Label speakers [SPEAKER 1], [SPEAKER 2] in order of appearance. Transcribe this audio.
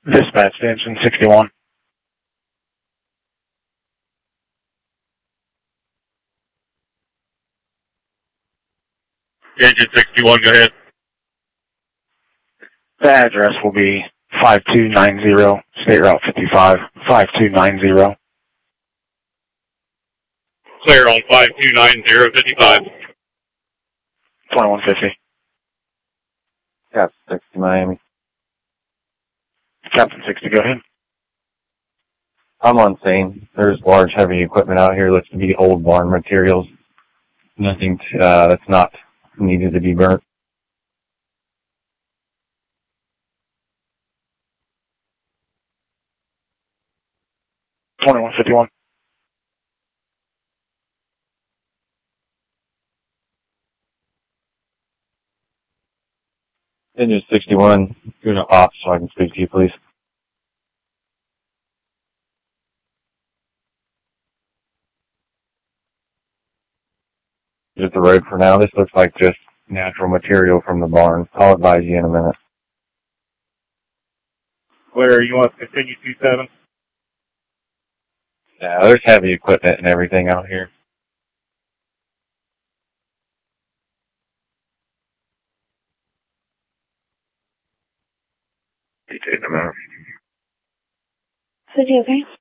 [SPEAKER 1] Dispatch to engine 61.
[SPEAKER 2] Engine 61, go ahead.
[SPEAKER 1] The address will be 5290 State Route 55, 5290.
[SPEAKER 2] Clear on 529055.
[SPEAKER 1] 2150.
[SPEAKER 3] Cap 60 Miami.
[SPEAKER 1] Captain 60, go ahead.
[SPEAKER 3] I'm on scene. There's large heavy equipment out here. Looks to be old barn materials. Nothing that's not needed to be burnt.
[SPEAKER 1] $21.51.
[SPEAKER 3] Engine 61, doing an off so I can speak to you, please. Just the road for now. This looks like just natural material from the barn. I'll advise you in a minute.
[SPEAKER 2] Clear, you want to continue 27?
[SPEAKER 3] Yeah, there's heavy equipment and everything out here.
[SPEAKER 1] You take them out.
[SPEAKER 4] City, okay?